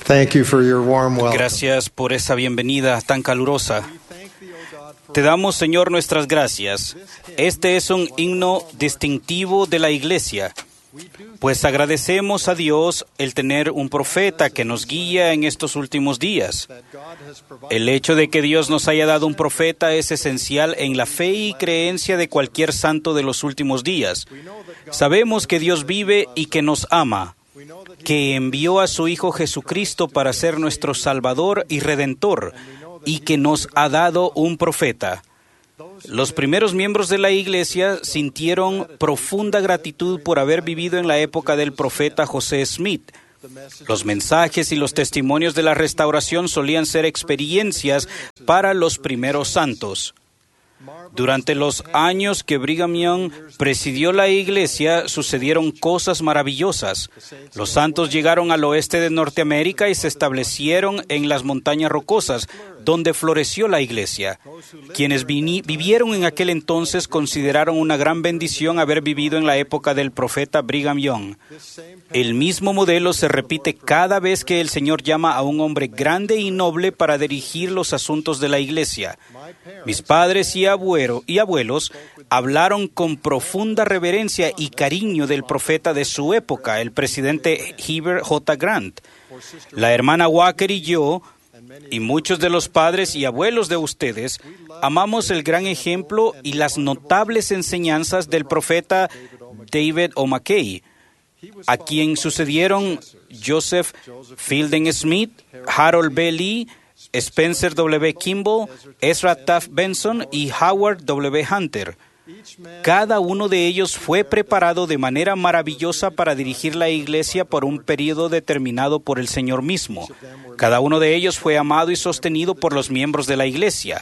Thank you for your warm welcome. Gracias por esa bienvenida tan calurosa. Te damos, Señor, nuestras gracias. Este es un himno distintivo de la Iglesia, pues agradecemos a Dios el tener un profeta que nos guía en estos últimos días. El hecho de que Dios nos haya dado un profeta es esencial en la fe y creencia de cualquier santo de los últimos días. Sabemos que Dios vive y que nos ama, que envió a su Hijo Jesucristo para ser nuestro Salvador y Redentor, y que nos ha dado un profeta. Los primeros miembros de la Iglesia sintieron profunda gratitud por haber vivido en la época del profeta José Smith. Los mensajes y los testimonios de la restauración solían ser experiencias para los primeros santos. Durante los años que Brigham Young presidió la Iglesia, sucedieron cosas maravillosas. Los santos llegaron al oeste de Norteamérica y se establecieron en las montañas rocosas, donde floreció la Iglesia. Quienes vivieron en aquel entonces consideraron una gran bendición haber vivido en la época del profeta Brigham Young. El mismo modelo se repite cada vez que el Señor llama a un hombre grande y noble para dirigir los asuntos de la Iglesia. Mis padres y abuelos hablaron con profunda reverencia y cariño del profeta de su época, el presidente Heber J. Grant. La hermana Walker y yo, y muchos de los padres y abuelos de ustedes, amamos el gran ejemplo y las notables enseñanzas del profeta David O. McKay, a quien sucedieron Joseph Fielding Smith, Harold B. Lee, Spencer W. Kimball, Ezra Taft Benson y Howard W. Hunter. Cada uno de ellos fue preparado de manera maravillosa para dirigir la Iglesia por un periodo determinado por el Señor mismo. Cada uno de ellos fue amado y sostenido por los miembros de la Iglesia.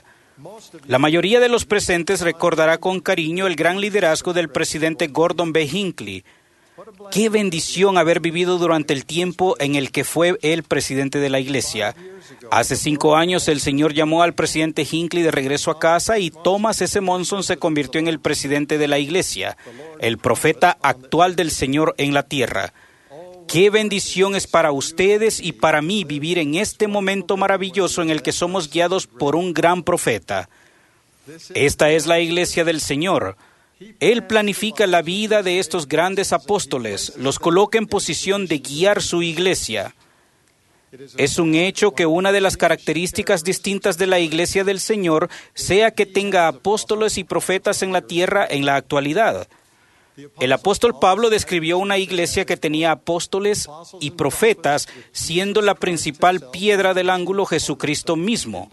La mayoría de los presentes recordará con cariño el gran liderazgo del presidente Gordon B. Hinckley. ¡Qué bendición haber vivido durante el tiempo en el que fue el presidente de la Iglesia! Hace 5 años el Señor llamó al presidente Hinckley de regreso a casa y Thomas S. Monson se convirtió en el presidente de la Iglesia, el profeta actual del Señor en la tierra. ¡Qué bendición es para ustedes y para mí vivir en este momento maravilloso en el que somos guiados por un gran profeta! Esta es la Iglesia del Señor. Él planifica la vida de estos grandes apóstoles, los coloca en posición de guiar su Iglesia. Es un hecho que una de las características distintas de la Iglesia del Señor sea que tenga apóstoles y profetas en la tierra en la actualidad. El apóstol Pablo describió una iglesia que tenía apóstoles y profetas, siendo la principal piedra del ángulo Jesucristo mismo.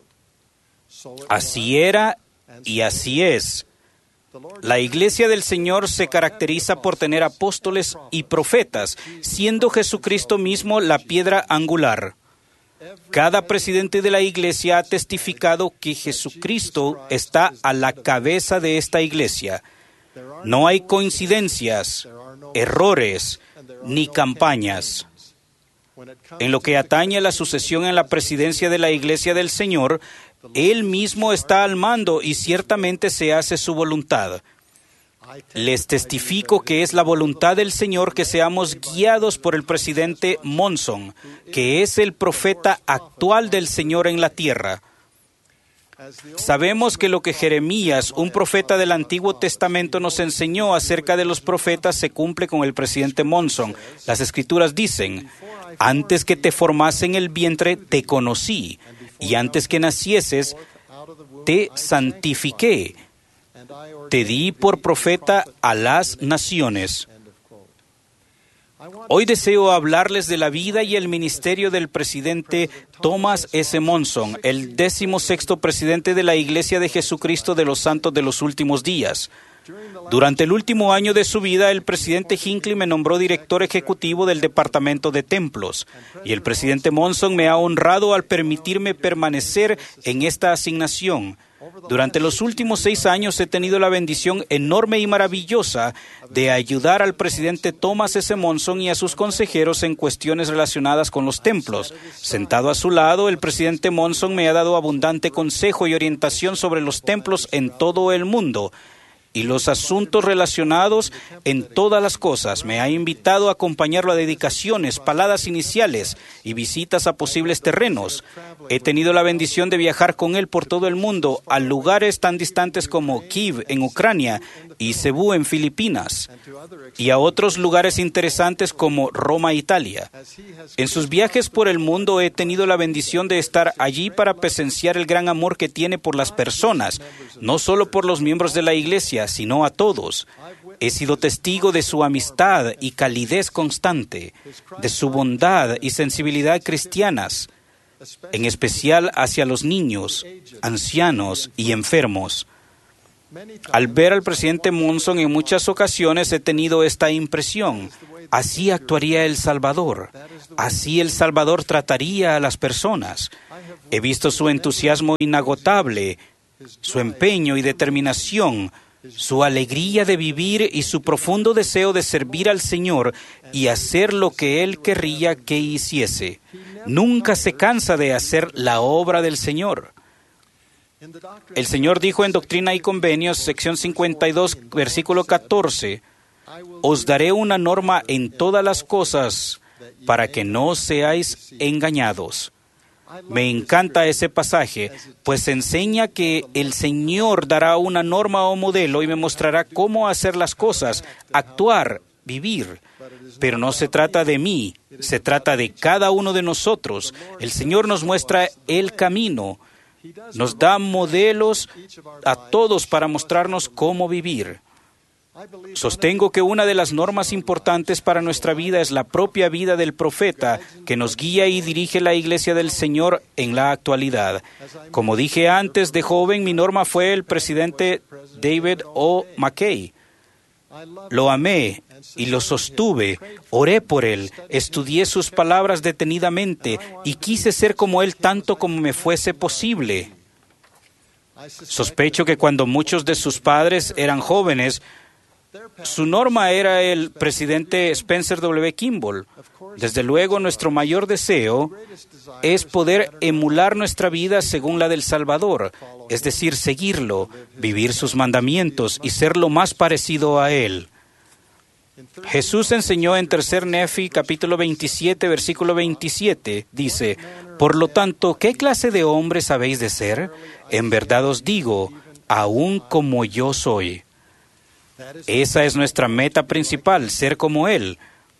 Así era y así es. La Iglesia del Señor se caracteriza por tener apóstoles y profetas, siendo Jesucristo mismo la piedra angular. Cada presidente de la Iglesia ha testificado que Jesucristo está a la cabeza de esta Iglesia. No hay coincidencias, errores, ni campañas. En lo que atañe a la sucesión en la presidencia de la Iglesia del Señor, Él mismo está al mando y ciertamente se hace su voluntad. Les testifico que es la voluntad del Señor que seamos guiados por el presidente Monson, que es el profeta actual del Señor en la tierra. Sabemos que lo que Jeremías, un profeta del Antiguo Testamento, nos enseñó acerca de los profetas se cumple con el presidente Monson. Las Escrituras dicen: antes que te formase en el vientre te conocí, y antes que nacieses te santifiqué. Te di por profeta a las naciones. Hoy deseo hablarles de la vida y el ministerio del presidente Thomas S. Monson, el 16º presidente de la Iglesia de Jesucristo de los Santos de los Últimos Días. Durante el último año de su vida, el presidente Hinckley me nombró director ejecutivo del Departamento de Templos, y el presidente Monson me ha honrado al permitirme permanecer en esta asignación. Durante los últimos 6 años he tenido la bendición enorme y maravillosa de ayudar al presidente Thomas S. Monson y a sus consejeros en cuestiones relacionadas con los templos. Sentado a su lado, el presidente Monson me ha dado abundante consejo y orientación sobre los templos en todo el mundo. y los asuntos relacionados en todas las cosas. Me ha invitado a acompañarlo a dedicaciones, paladas iniciales y visitas a posibles terrenos. He tenido la bendición de viajar con él por todo el mundo, a lugares tan distantes como Kiev en Ucrania y Cebú en Filipinas, y a otros lugares interesantes como Roma, Italia. En sus viajes por el mundo he tenido la bendición de estar allí para presenciar el gran amor que tiene por las personas, no solo por los miembros de la iglesia, sino a todos. He sido testigo de su amistad y calidez constante, de su bondad y sensibilidad cristianas, en especial hacia los niños, ancianos y enfermos. Al ver al presidente Monson en muchas ocasiones he tenido esta impresión. Así actuaría El Salvador. Así El Salvador trataría a las personas. He visto su entusiasmo inagotable, su empeño y determinación, su alegría de vivir y su profundo deseo de servir al Señor y hacer lo que Él querría que hiciese. Nunca se cansa de hacer la obra del Señor. El Señor dijo en Doctrina y Convenios, sección 52, versículo 14, «Os daré una norma en todas las cosas para que no seáis engañados». Me encanta ese pasaje, pues enseña que el Señor dará una norma o modelo y me mostrará cómo hacer las cosas, actuar, vivir. Pero no se trata de mí, se trata de cada uno de nosotros. El Señor nos muestra el camino, nos da modelos a todos para mostrarnos cómo vivir. Sostengo que una de las normas importantes para nuestra vida es la propia vida del profeta, que nos guía y dirige la iglesia del Señor en la actualidad. Como dije antes, de joven, mi norma fue el presidente David O. McKay. Lo amé y lo sostuve, oré por él, estudié sus palabras detenidamente y quise ser como él tanto como me fuese posible. Sospecho que cuando muchos de sus padres eran jóvenes, su norma era el presidente Spencer W. Kimball. Desde luego, nuestro mayor deseo es poder emular nuestra vida según la del Salvador, es decir, seguirlo, vivir sus mandamientos y ser lo más parecido a Él. Jesús enseñó en 3 Nefi, capítulo 27, versículo 27, dice, «Por lo tanto, ¿qué clase de hombres habéis de ser? En verdad os digo, aún como yo soy». Esa es nuestra meta principal, ser como Él.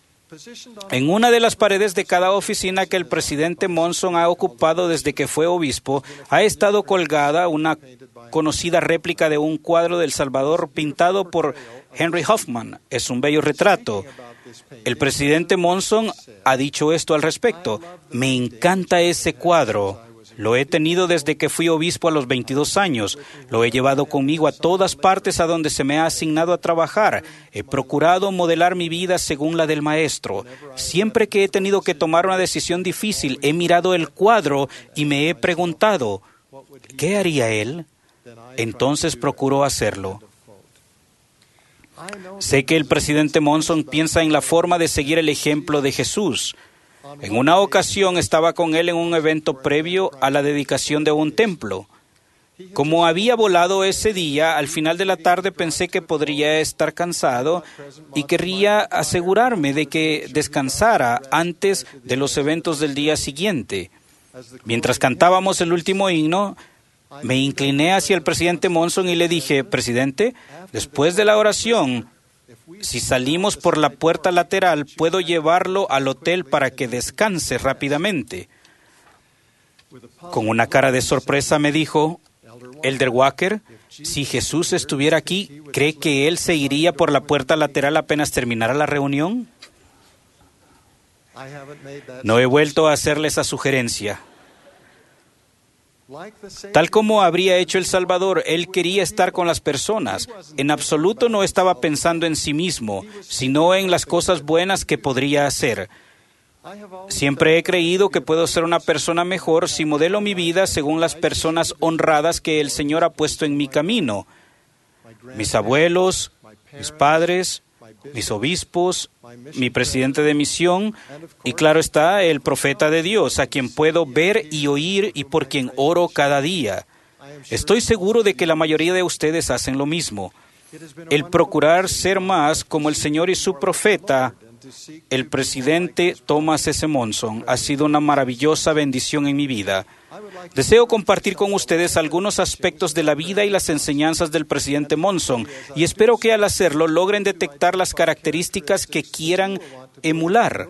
En una de las paredes de cada oficina que el presidente Monson ha ocupado desde que fue obispo, ha estado colgada una conocida réplica de un cuadro del Salvador pintado por Henry Hoffman. Es un bello retrato. El presidente Monson ha dicho esto al respecto. «Me encanta ese cuadro. Lo he tenido desde que fui obispo a los 22 años. Lo he llevado conmigo a todas partes a donde se me ha asignado a trabajar. He procurado modelar mi vida según la del maestro. Siempre que he tenido que tomar una decisión difícil, he mirado el cuadro y me he preguntado, ¿qué haría él? Entonces procuro hacerlo». Sé que el presidente Monson piensa en la forma de seguir el ejemplo de Jesús. En una ocasión estaba con él en un evento previo a la dedicación de un templo. Como había volado ese día, al final de la tarde pensé que podría estar cansado y querría asegurarme de que descansara antes de los eventos del día siguiente. Mientras cantábamos el último himno, me incliné hacia el presidente Monson y le dije, «Presidente, después de la oración, si salimos por la puerta lateral, puedo llevarlo al hotel para que descanse rápidamente». Con una cara de sorpresa me dijo, «Elder Walker, si Jesús estuviera aquí, ¿cree que Él se iría por la puerta lateral apenas terminara la reunión?» No he vuelto a hacerle esa sugerencia. Tal como habría hecho El Salvador, él quería estar con las personas. En absoluto no estaba pensando en sí mismo, sino en las cosas buenas que podría hacer. Siempre he creído que puedo ser una persona mejor si modelo mi vida según las personas honradas que el Señor ha puesto en mi camino. Mis abuelos, mis padres, mis obispos, mi presidente de misión y, claro está, el profeta de Dios, a quien puedo ver y oír y por quien oro cada día. Estoy seguro de que la mayoría de ustedes hacen lo mismo. el procurar ser más como el Señor y su profeta, el presidente Thomas S. Monson, ha sido una maravillosa bendición en mi vida. Deseo compartir con ustedes algunos aspectos de la vida y las enseñanzas del presidente Monson, y espero que al hacerlo logren detectar las características que quieran emular.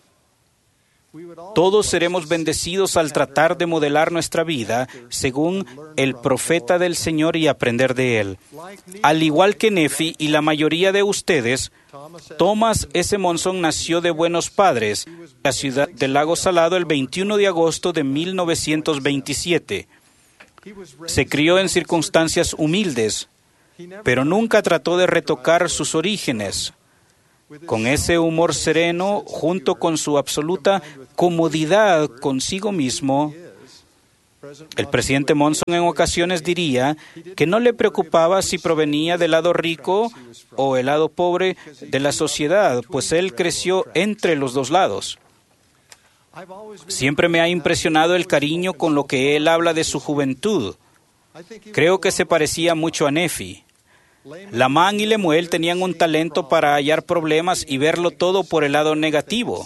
Todos seremos bendecidos al tratar de modelar nuestra vida según el profeta del Señor y aprender de él. Al igual que Nefi y la mayoría de ustedes, Thomas S. Monson nació de buenos padres en la ciudad de Lago Salado el 21 de agosto de 1927. Se crió en circunstancias humildes, pero nunca trató de retocar sus orígenes. Con ese humor sereno, junto con su absoluta comodidad consigo mismo, el presidente Monson en ocasiones diría que no le preocupaba si provenía del lado rico o el lado pobre de la sociedad, pues él creció entre los dos lados. Siempre me ha impresionado el cariño con lo que él habla de su juventud. Creo que se parecía mucho a Nefi. Lamán y Lemuel tenían un talento para hallar problemas y verlo todo por el lado negativo.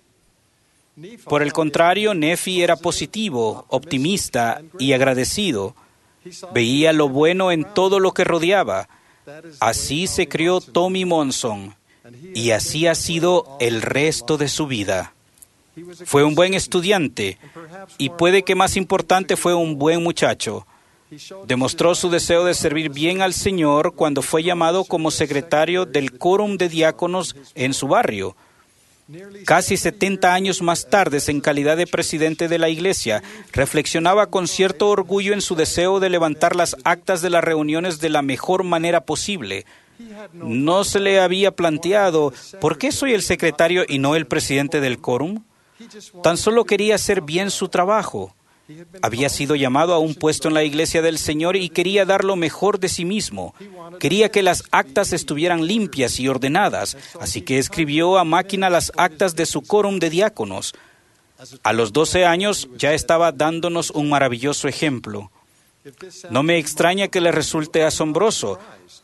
Por el contrario, Nefi era positivo, optimista y agradecido. Veía lo bueno en todo lo que rodeaba. Así se crió Tommy Monson, y así ha sido el resto de su vida. Fue un buen estudiante, y puede que más importante, fue un buen muchacho. Demostró su deseo de servir bien al Señor cuando fue llamado como secretario del quórum de diáconos en su barrio. Casi 70 años más tarde, en calidad de presidente de la iglesia, reflexionaba con cierto orgullo en su deseo de levantar las actas de las reuniones de la mejor manera posible. No se le había planteado, ¿por qué soy el secretario y no el presidente del quórum? Tan solo quería hacer bien su trabajo. Había sido llamado a un puesto en la iglesia del Señor y quería dar lo mejor de sí mismo. Quería que las actas estuvieran limpias y ordenadas, así que escribió a máquina las actas de su quórum de diáconos. A los 12 años ya estaba dándonos un maravilloso ejemplo. No me extraña que le resulte asombroso.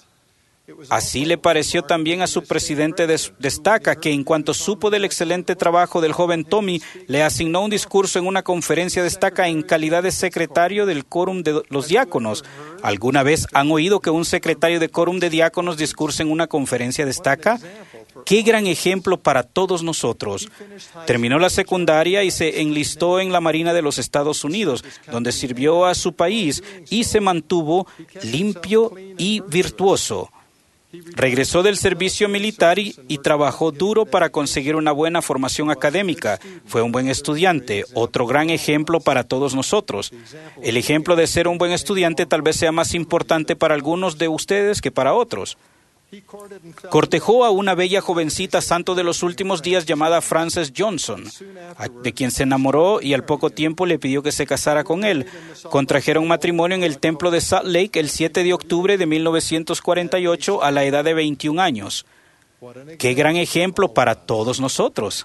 Así le pareció también a su presidente de Estaca, que en cuanto supo del excelente trabajo del joven Tommy, le asignó un discurso en una conferencia de Estaca en calidad de secretario del quórum de los diáconos. ¿Alguna vez han oído que un secretario de quórum de diáconos discurse en una conferencia de Estaca? ¡Qué gran ejemplo para todos nosotros! Terminó la secundaria y se enlistó en la Marina de los Estados Unidos, donde sirvió a su país y se mantuvo limpio y virtuoso. Regresó del servicio militar y trabajó duro para conseguir una buena formación académica. Fue un buen estudiante, otro gran ejemplo para todos nosotros. El ejemplo de ser un buen estudiante tal vez sea más importante para algunos de ustedes que para otros. Cortejó a una bella jovencita santo de los últimos días llamada Frances Johnson, de quien se enamoró y al poco tiempo le pidió que se casara con él. Contrajeron matrimonio en el templo de Salt Lake el 7 de octubre de 1948 a la edad de 21 años. ¡Qué gran ejemplo para todos nosotros!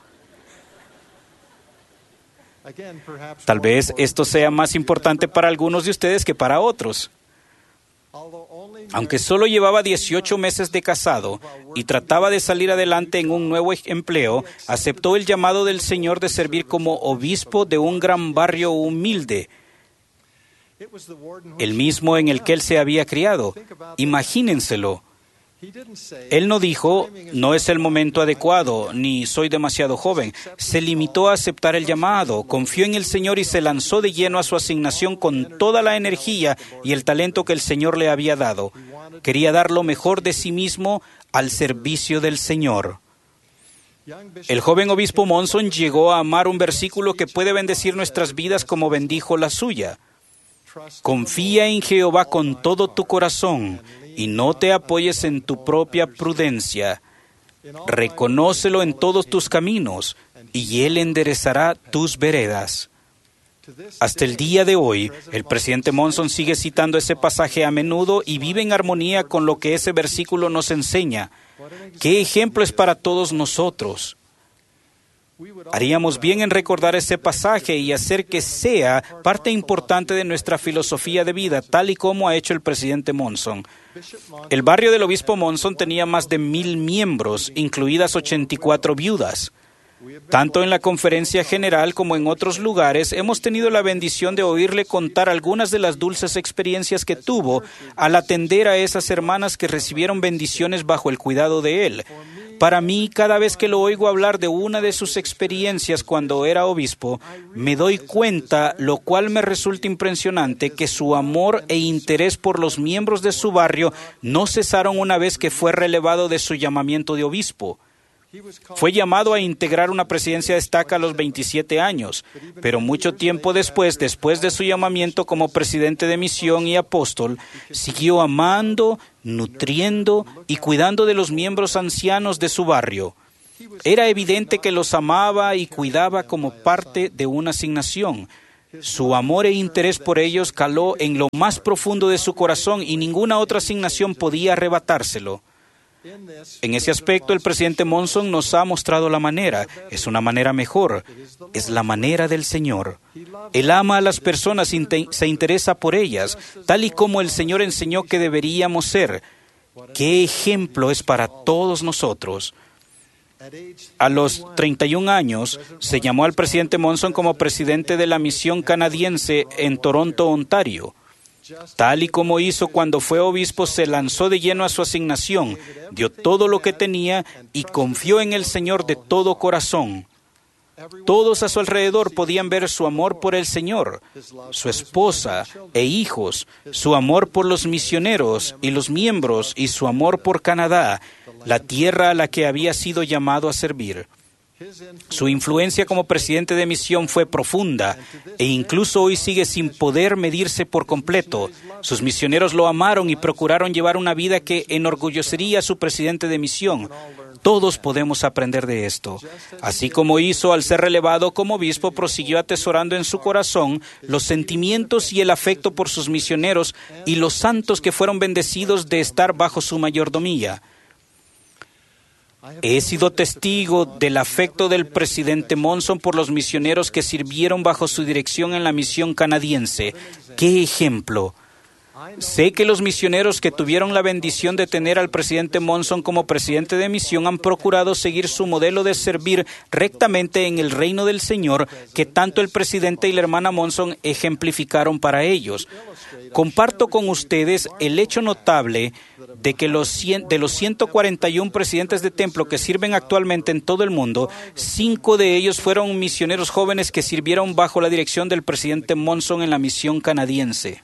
Tal vez esto sea más importante para algunos de ustedes que para otros. Aunque solo llevaba 18 meses de casado y trataba de salir adelante en un nuevo empleo, aceptó el llamado del Señor de servir como obispo de un gran barrio humilde, el mismo en el que él se había criado. Imagínenselo. Él no dijo, no es el momento adecuado, ni soy demasiado joven. Se limitó a aceptar el llamado, confió en el Señor y se lanzó de lleno a su asignación con toda la energía y el talento que el Señor le había dado. Quería dar lo mejor de sí mismo al servicio del Señor. El joven obispo Monson llegó a amar un versículo que puede bendecir nuestras vidas como bendijo la suya. Confía en Jehová con todo tu corazón y no te apoyes en tu propia prudencia. Reconócelo en todos tus caminos y Él enderezará tus veredas. Hasta el día de hoy, el presidente Monson sigue citando ese pasaje a menudo y vive en armonía con lo que ese versículo nos enseña. ¿Qué ejemplo es para todos nosotros? Haríamos bien en recordar ese pasaje y hacer que sea parte importante de nuestra filosofía de vida, tal y como ha hecho el presidente Monson. El barrio del obispo Monson tenía más de 1,000 miembros, incluidas 84 viudas. Tanto en la conferencia general como en otros lugares, hemos tenido la bendición de oírle contar algunas de las dulces experiencias que tuvo al atender a esas hermanas que recibieron bendiciones bajo el cuidado de él. Para mí, cada vez que lo oigo hablar de una de sus experiencias cuando era obispo, me doy cuenta, lo cual me resulta impresionante, que su amor e interés por los miembros de su barrio no cesaron una vez que fue relevado de su llamamiento de obispo. Fue llamado a integrar una presidencia de estaca a los 27 años, pero mucho tiempo después de su llamamiento como presidente de misión y apóstol, siguió amando, nutriendo y cuidando de los miembros ancianos de su barrio. Era evidente que los amaba y cuidaba como parte de una asignación. Su amor e interés por ellos caló en lo más profundo de su corazón y ninguna otra asignación podía arrebatárselo. En ese aspecto, el presidente Monson nos ha mostrado la manera. Es una manera mejor. Es la manera del Señor. Él ama a las personas y se interesa por ellas, tal y como el Señor enseñó que deberíamos ser. ¡Qué ejemplo es para todos nosotros! A los 31 años, se llamó al presidente Monson como presidente de la misión canadiense en Toronto, Ontario. Tal y como hizo cuando fue obispo, se lanzó de lleno a su asignación, dio todo lo que tenía y confió en el Señor de todo corazón. Todos a su alrededor podían ver su amor por el Señor, su esposa e hijos, su amor por los misioneros y los miembros y su amor por Canadá, la tierra a la que había sido llamado a servir. Su influencia como presidente de misión fue profunda e incluso hoy sigue sin poder medirse por completo. Sus misioneros lo amaron y procuraron llevar una vida que enorgullecería a su presidente de misión. Todos podemos aprender de esto. Así como hizo al ser relevado como obispo, prosiguió atesorando en su corazón los sentimientos y el afecto por sus misioneros y los santos que fueron bendecidos de estar bajo su mayordomía. He sido testigo del afecto del presidente Monson por los misioneros que sirvieron bajo su dirección en la misión canadiense. ¡Qué ejemplo! Sé que los misioneros que tuvieron la bendición de tener al presidente Monson como presidente de misión han procurado seguir su modelo de servir rectamente en el reino del Señor que tanto el presidente y la hermana Monson ejemplificaron para ellos. Comparto con ustedes el hecho notable de que de los 141 presidentes de templo que sirven actualmente en todo el mundo, 5 de ellos fueron misioneros jóvenes que sirvieron bajo la dirección del presidente Monson en la misión canadiense.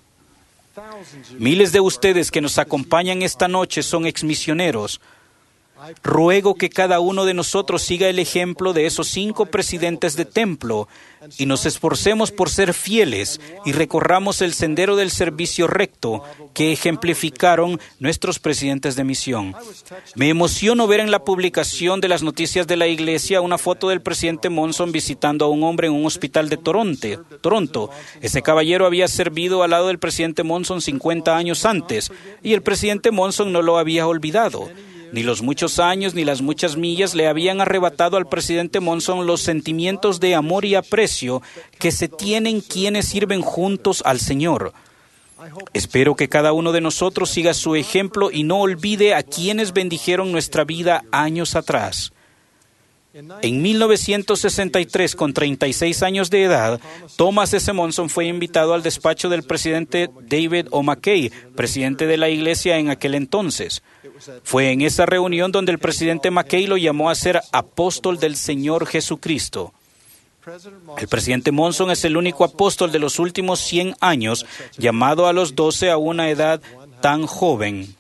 Miles de ustedes que nos acompañan esta noche son exmisioneros. Ruego que cada uno de nosotros siga el ejemplo de esos 5 presidentes de templo y nos esforcemos por ser fieles y recorramos el sendero del servicio recto que ejemplificaron nuestros presidentes de misión. Me emociono ver en la publicación de las noticias de la iglesia una foto del presidente Monson visitando a un hombre en un hospital de Toronto. Ese caballero había servido al lado del presidente Monson 50 años antes y el presidente Monson no lo había olvidado. Ni los muchos años ni las muchas millas le habían arrebatado al presidente Monson los sentimientos de amor y aprecio que se tienen quienes sirven juntos al Señor. Espero que cada uno de nosotros siga su ejemplo y no olvide a quienes bendijeron nuestra vida años atrás. En 1963, con 36 años de edad, Thomas S. Monson fue invitado al despacho del presidente David O. McKay, presidente de la iglesia en aquel entonces. Fue en esa reunión donde el presidente McKay lo llamó a ser apóstol del Señor Jesucristo. El presidente Monson es el único apóstol de los últimos 100 años, llamado a los 12 a una edad tan joven.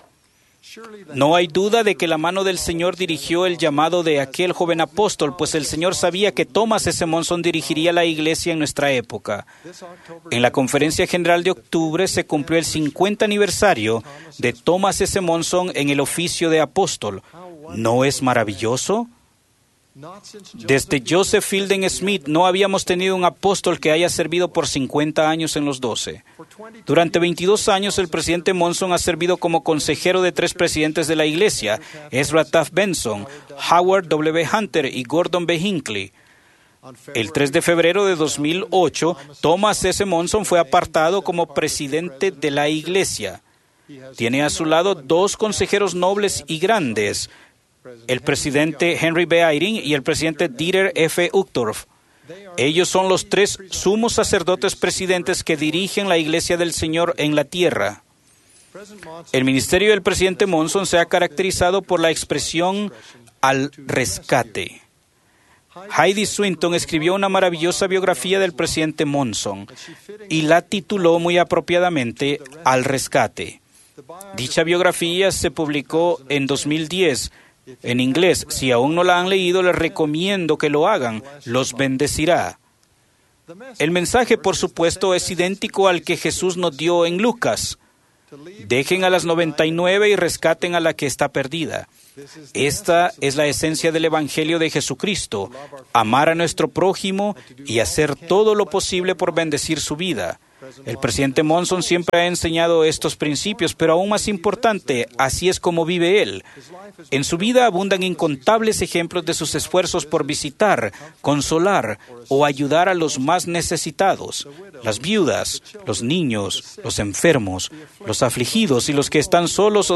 No hay duda de que la mano del Señor dirigió el llamado de aquel joven apóstol, pues el Señor sabía que Thomas S. Monson dirigiría la iglesia en nuestra época. En la conferencia general de octubre se cumplió el 50 aniversario de Thomas S. Monson en el oficio de apóstol. ¿No es maravilloso? Desde Joseph Fielding Smith no habíamos tenido un apóstol que haya servido por 50 años en los 12. Durante 22 años el presidente Monson ha servido como consejero de 3 presidentes de la Iglesia, Ezra Taft Benson, Howard W. Hunter y Gordon B. Hinckley. El 3 de febrero de 2008, Thomas S. Monson fue apartado como presidente de la Iglesia. Tiene a su lado 2 consejeros nobles y grandes, el presidente Henry B. Eyring y el presidente Dieter F. Uchtdorf. Ellos son los 3 sumos sacerdotes presidentes que dirigen la Iglesia del Señor en la tierra. El ministerio del presidente Monson se ha caracterizado por la expresión al rescate. Heidi Swinton escribió una maravillosa biografía del presidente Monson y la tituló muy apropiadamente Al rescate. Dicha biografía se publicó en 2010 en inglés. Si aún no la han leído, les recomiendo que lo hagan. Los bendecirá. El mensaje, por supuesto, es idéntico al que Jesús nos dio en Lucas. Dejen a las 99 y rescaten a la que está perdida. Esta es la esencia del Evangelio de Jesucristo: amar a nuestro prójimo y hacer todo lo posible por bendecir su vida. El presidente Monson siempre ha enseñado estos principios, pero aún más importante, así es como vive él. En su vida abundan incontables ejemplos de sus esfuerzos por visitar, consolar o ayudar a los más necesitados, las viudas, los niños, los enfermos, los afligidos y los que están solos o